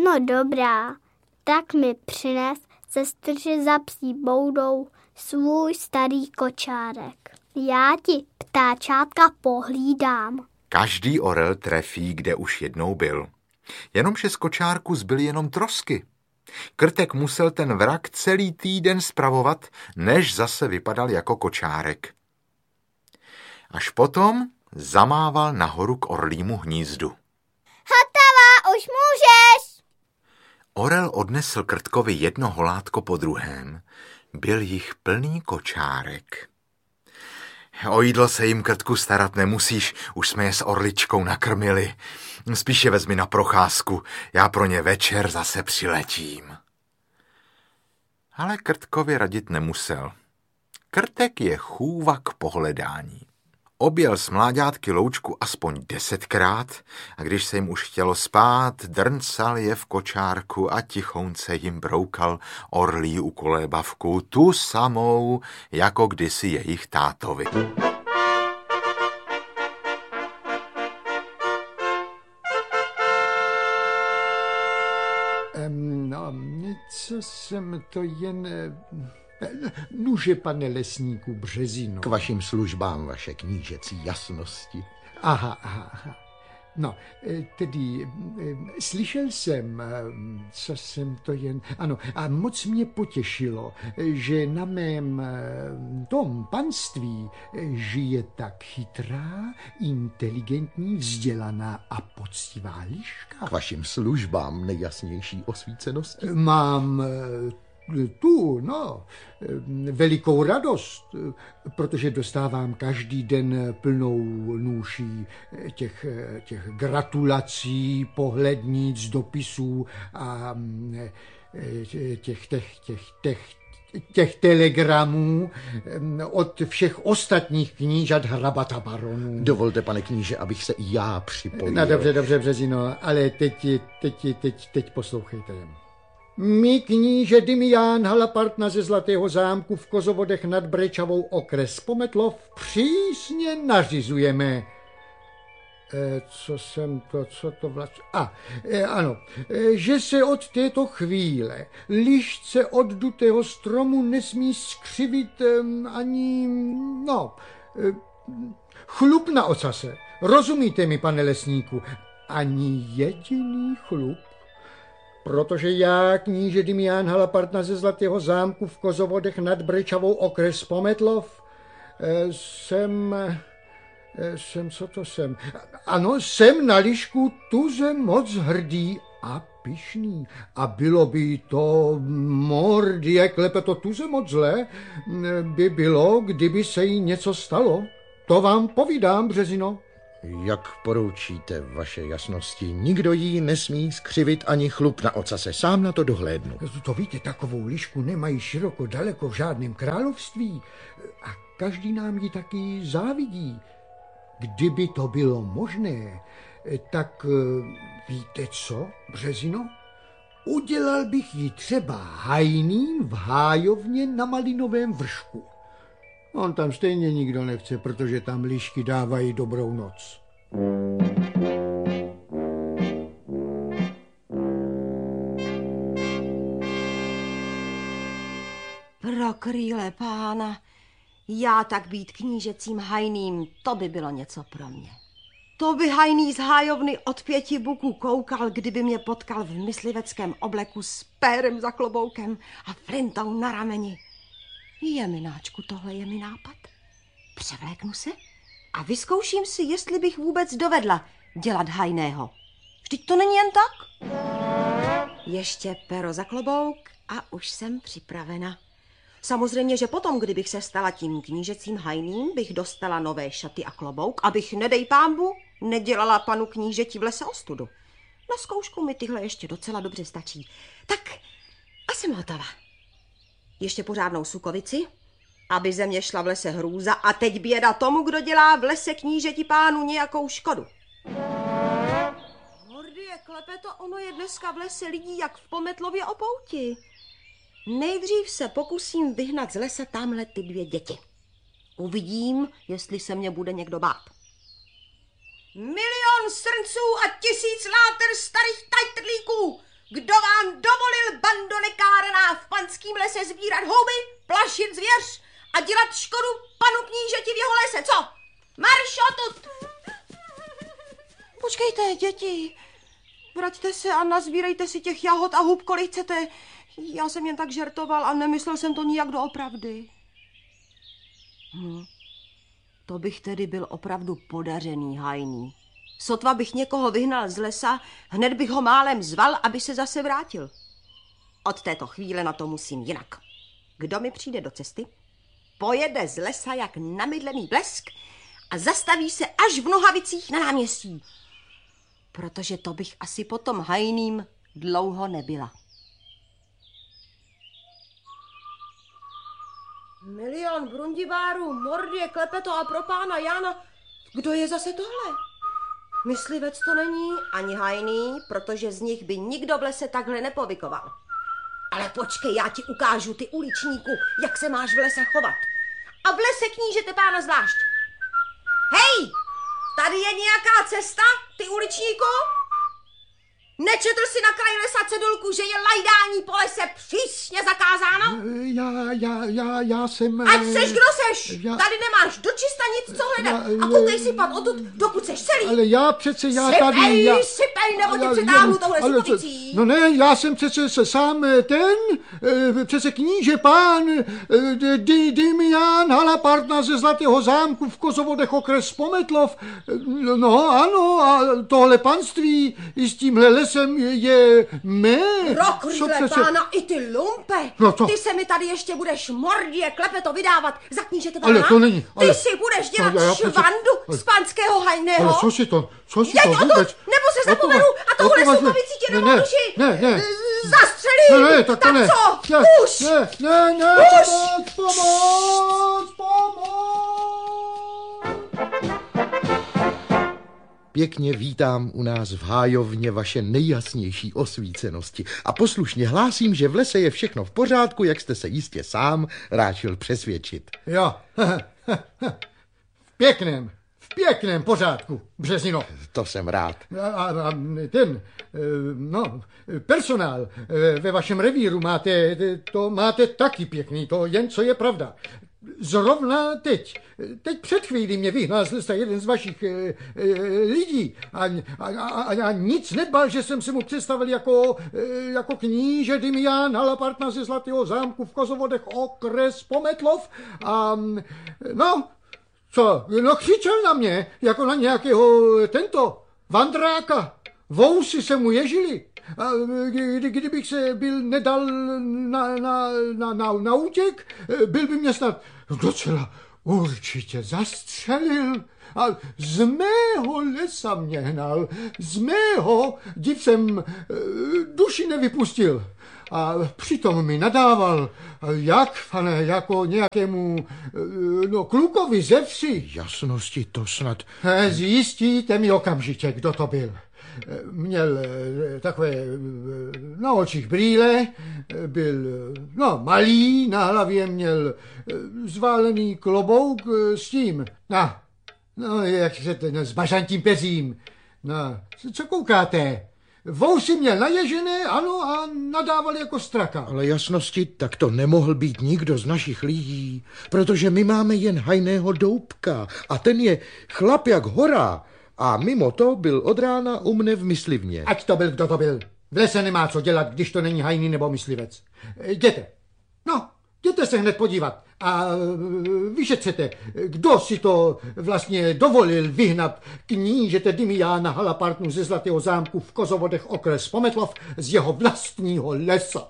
No dobrá, tak mi přines ze strže za psí boudou svůj starý kočárek. Já ti ptáčátka pohlídám. Každý orel trefí, kde už jednou byl. Jenomže z kočárku zbyly jenom trosky. Krtek musel ten vrak celý týden spravovat, než zase vypadal jako kočárek. Až potom zamával nahoru k orlímu hnízdu. Hotová, už můžeš! Orel odnesl Krtkovi jedno holátko po druhém. Byl jich plný kočárek. O jídlo se jim, Krtku, starat nemusíš, už jsme je s orličkou nakrmili. Spíš je vezmi na procházku, já pro ně večer zase přiletím. Ale Krtkovi radit nemusel. Krtek je chůva k pohledání. Objel s mláďátky loučku aspoň 10krát a když se jim už chtělo spát, drncal je v kočárku a tichounce jim broukal orlí ukolébavku, tu samou, jako kdysi jejich tátovi. No, co jsem to jen... Nuže, pane lesníku Březino. K vašim službám, vaše knížecí jasnosti. Aha. No, tedy slyšel jsem, co jsem to jen... Ano, a moc mě potěšilo, že na mém tom panství žije tak chytrá, inteligentní, vzdělaná a poctivá liška. K vašim službám nejjasnější osvícenosti. Mám... velikou radost, protože dostávám každý den plnou nůší těch gratulací, pohlednic, dopisů a těch telegramů od všech ostatních knížat hrabata baronů. Dovolte, pane kníže, abych se i já připojil. No dobře, Březino, ale teď poslouchejte. My kníže Dimián Halapartna ze Zlatého zámku v Kozovodech nad Brečavou okres Pometlov přísně nařizujeme. Co to vlastně... Ano, že se od této chvíle lišce od dutého stromu nesmí skřivit ani, chlup na ocase. Rozumíte mi, pane lesníku? Ani jediný chlup. Protože já, kníže Dimián Halapartna ze Zlatého zámku v Kozovodech nad Brečavou okres Pometlov, jsem, co to jsem? Ano, jsem na lišku tuze moc hrdý a pyšný. A bylo by to, mordy, jak lépe to tuze moc zlé, by bylo, kdyby se jí něco stalo. To vám povídám, Březino. Jak poroučíte, vaše jasnosti, nikdo jí nesmí skřivit ani chlup na ocase, sám na to dohlédnu. To víte, takovou lišku nemají široko daleko v žádném království a každý nám ji taky závidí. Kdyby to bylo možné, tak víte co, Březino? Udělal bych ji třeba hajným v hájovně na Malinovém vršku. On tam stejně nikdo nechce, protože tam lišky dávají dobrou noc. Pro krýle pána, já tak být knížecím hajným, to by bylo něco pro mě. To by hajný z hájovny od 5 buků koukal, kdyby mě potkal v mysliveckém obleku s pérem za kloboukem a flintou na rameni. Jemináčku, tohle je mi nápad. Převléknu se a vyzkouším si, jestli bych vůbec dovedla dělat hajného. Vždyť to není jen tak. Ještě pero za klobouk a už jsem připravena. Samozřejmě, že potom, kdybych se stala tím knížecím hajným, bych dostala nové šaty a klobouk, abych, nedej pámbu, nedělala panu knížeti v lese ostudu. Na zkoušku mi tyhle ještě docela dobře stačí. Tak a jsem hotová. Ještě pořádnou sukovici, aby ze mě šla v lese hrůza a teď běda tomu, kdo dělá v lese knížeti pánu nějakou škodu. Hordie, klepeto, ono je dneska v lese lidí jak v Pometlově o pouti. Nejdřív se pokusím vyhnat z lesa tamhle ty 2 děti. Uvidím, jestli se mě bude někdo bát. 1 000 000 srnců a 1000 láter starých tajtrlíků. Kdo sbírat houby, plašit zvěř a dělat škodu panu knížeti v jeho lese, co? Marš odtud! Počkejte, děti, vraťte se a nazbírejte si těch jahod a hub, kolik chcete. Já jsem jen tak žertoval a nemyslel jsem to nijak doopravdy. To bych tedy byl opravdu podařený hajný. Sotva bych někoho vyhnal z lesa, hned bych ho málem zval, aby se zase vrátil. Od této chvíle na to musím jinak. Kdo mi přijde do cesty, pojede z lesa jak namydlený blesk a zastaví se až v Nohavicích na náměstí. Protože to bych asi potom hajným dlouho nebyla. Milion brundibárů, mordě, klepeto a pro pána Jána. Kdo je zase tohle? Myslivec to není, ani hajný, protože z nich by nikdo v lese takhle nepovykoval. Ale počkej, já ti ukážu, ty uličníku, jak se máš v lese chovat. A v lese knížete pána zvlášť. Hej, tady je nějaká cesta, ty uličníku? Nečetl jsi na kraji lesa cedulku, že je lajdání po lese přísně zakázáno? Já jsem... Ať seš, kdo seš! Tady nemáš dočista nic, co hledat. A koukej si pan odtud, dokud seš celý. Ale já přece, Sypej, nebo tě přetáhnu touhle supovicí. No ne, já jsem přece sám přece kníže pán Dimián Halapartna ze Zlatého zámku v Kozovodech okres Pometlov. No ano, a tohle panství s tímhle lesem je mé. Rokrýle pána, i ty lumpe. No to. Ty se mi tady ještě budeš mordě klepeto vydávat za knížete pána. Ale to není. Ty si budeš dělat švandu z panského hajného. Ale co si to vůbec? Nebo se zapomenu a tohle supovicí tě do duši. Ne. Zastřelím. Ne, tak to ne. Co? Už. Ne. Pomoc. Pěkně vítám u nás v hájovně vaše nejjasnější osvícenosti a poslušně hlásím, že v lese je všechno v pořádku, jak jste se jistě sám ráčil přesvědčit. Jo, v pěkném pořádku, Březino. To jsem rád. A personál ve vašem revíru máte taky pěkný, to jen co je pravda. Zrovna teď před chvílí mě vyhnal z lesa jeden z vašich lidí a nic nedbal, že jsem se mu představil jako kníže Dimián Halapartna ze Zlatého zámku v Kozovodech okres Pometlov a křičel na mě jako na nějakého vandráka. Vousy se mu ježili. A kdybych se nedal na útěk, byl by mě snad docela určitě zastřelil. A z mého lesa mě hnal, div jsem duši nevypustil. A přitom mi nadával, jako nějakému klukovi ze vsi. Jasnosti to snad... Zjistíte mi okamžitě, kdo to byl. Měl takové na očích brýle, byl malý, na hlavě měl zválený klobouk s tím, jak se s bažantím peřím. Co koukáte? Vousy měl naježené, ano, a nadával jako straka. Ale jasnosti, tak to nemohl být nikdo z našich lidí, protože my máme jen hajného Doubka a ten je chlap jak hora. A mimo to byl od rána u mne v myslivně. Ať to byl, kdo to byl. V lese nemá co dělat, když to není hajný nebo myslivec. Jděte se hned podívat a vyšetřete, kdo si to vlastně dovolil vyhnat knížete Dimiána Halapartnu ze Zlatého zámku v Kozovodech okres Pometlov z jeho vlastního lesa.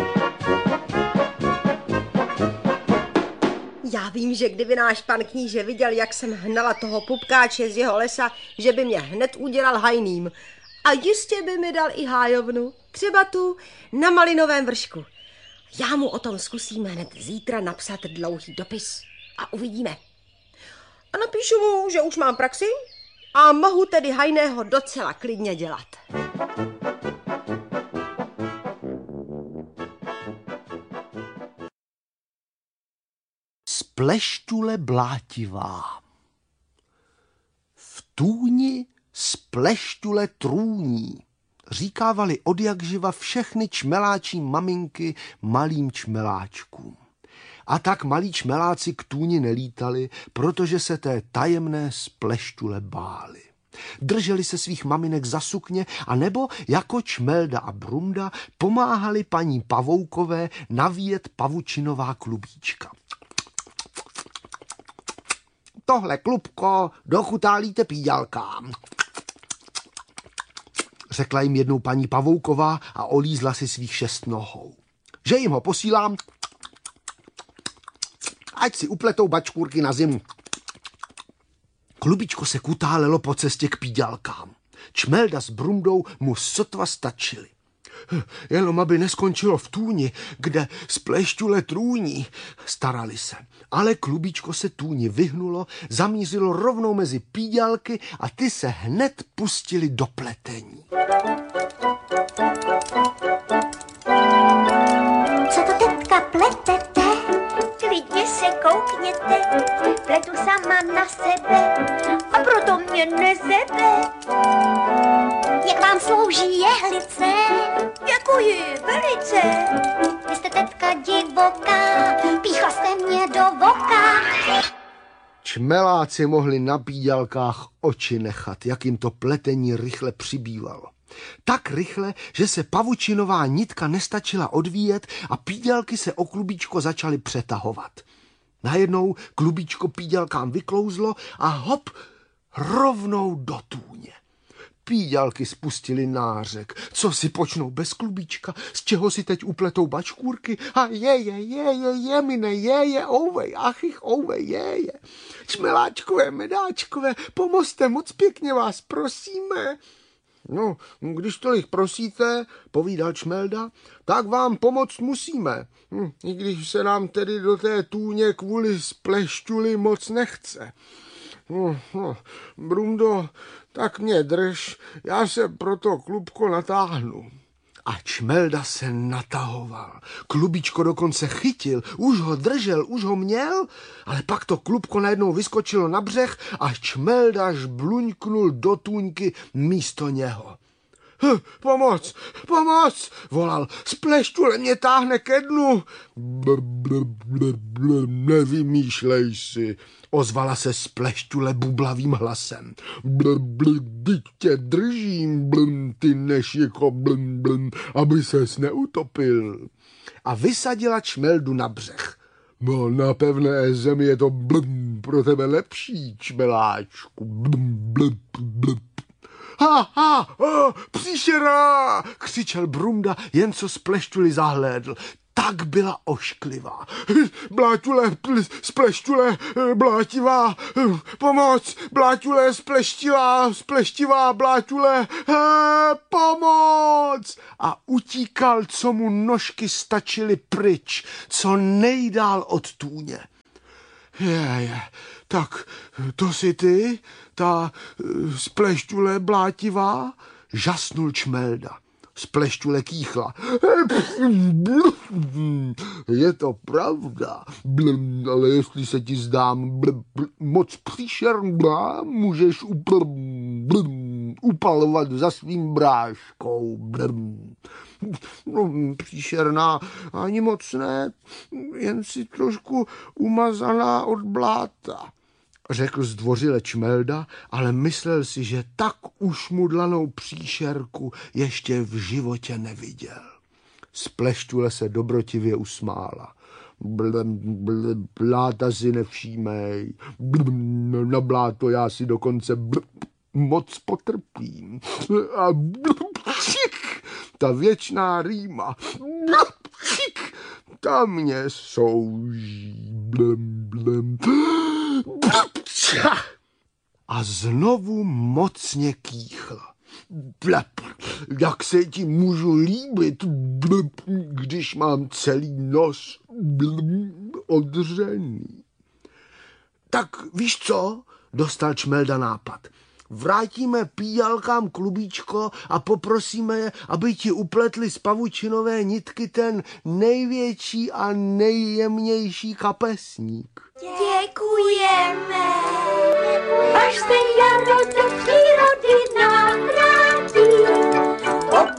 Já vím, že kdyby náš pan kníže viděl, jak jsem hnala toho pupkáče z jeho lesa, že by mě hned udělal hajným. A jistě by mi dal i hájovnu, třeba tu na Malinovém vršku. Já mu o tom zkusím hned zítra napsat dlouhý dopis a uvidíme. A napíšu mu, že už mám praxi a mohu tedy hajného docela klidně dělat. Spleštule blátivá. V tůni spleštule trůní. říkávali odjakživa všechny čmeláčí maminky malým čmeláčkům. A tak malí čmeláci k tůni nelítali, protože se té tajemné spleštule báli. Drželi se svých maminek za sukně a nebo jako Čmelda a Brunda pomáhali paní Pavoukové navíjet pavučinová klubíčka. Tohle klubko dochutálíte píďalkám, řekla jim jednou paní Pavouková a olízla si svých 6 nohou. Že jim ho posílám, ať si upletou bačkůrky na zimu. Klubičko se kutálelo po cestě k píďalkám. Čmelda s Brundou mu sotva stačili. Jenom aby neskončilo v tůni, kde spleštule trůní, starali se. Ale klubičko se tůni vyhnulo, zamířilo rovnou mezi píďalky a ty se hned pustili do pletení. Co to teďka pletete? Klidně se koukněte, pletu sama na sebe a proto mě nezebe. Jak vám slouží jehlice? Děkuji velice. Vy jste teďka divoká, píchla jste mě do voka. Čmeláci mohli na píďalkách oči nechat, jak jim to pletení rychle přibývalo. Tak rychle, že se pavučinová nitka nestačila odvíjet a píďalky se o klubíčko začaly přetahovat. Najednou klubíčko píďalkám vyklouzlo a hop, rovnou do tůně. Píďalky spustili nářek. Co si počnou bez klubíčka? Z čeho si teď upletou bačkůrky? A je, mine, ouvej, achych, ouvej, je. Čmeláčkové, medáčkové, pomozte, moc pěkně vás prosíme. No, když tolik prosíte, povídal Čmelda, tak vám pomoct musíme. I když se nám tedy do té tůně kvůli spleštuli moc nechce. Brundo, tak mě drž, já se proto klubko natáhnu. A Čmelda se natahoval. Klubičko dokonce chytil, už ho držel, už ho měl, ale pak to klubko najednou vyskočilo na břeh a Čmelda žbluňknul do tůňky místo něho. Pomoc, volal, spleštule mě táhne ke dnu. Nevymýšlej si, ozvala se spleštule bublavým hlasem. Teď tě držím, ty nešiko, aby ses neutopil. A vysadila Čmeldu na břeh. No, na pevné zemi je to pro tebe lepší, čmeláčku. Příšera, křičel Brunda, jen co spleštuli zahlédl. Tak byla ošklivá. Bláťule, spleštule, blátivá, pomoc, bláťule, spleštivá, bláťule, pomoc! A utíkal, co mu nožky stačily pryč, co nejdál od tůně. Tak to jsi ty, ta spleštule blátivá? Žasnul Čmelda. Splešťule kýchla. Je to pravda, ale jestli se ti zdám moc příšerná, můžeš upalovat za svým bráškou. No, příšerná ani moc ne, jen si trošku umazaná od bláta, řekl zdvořile Čmelda, ale myslel si, že tak ušmudlanou příšerku ještě v životě neviděl. Spleštule se dobrotivě usmála. Bláta si nevšímej, na bláto já si dokonce moc potrpím. A ta věčná rýma, ta mě souží. A znovu mocně kýchla. Jak se ti můžu líbit, když mám celý nos odřený. Tak víš co? Dostal Čmelda nápad. Vrátíme píjalkám klubíčko a poprosíme je, aby ti upletli z pavučinové nitky ten největší a nejjemnější kapesník. Děkujeme, až se jaro do přírody nám vrátí. To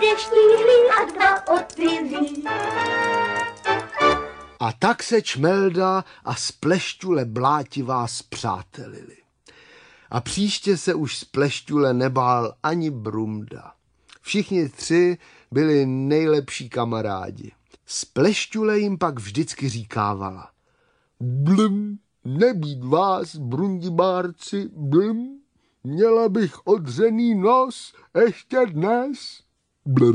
bude štíhlý a 2 opilí. A tak se Čmelda a Splešťule blátivá spřátelili. A příště se už Splešťule nebál ani Brumda. Všichni 3 byli nejlepší kamarádi. Splešťule jim pak vždycky říkávala: Blum, nebýt vás, brundibárci, blum, měla bych odřený nos ještě dnes. Blum.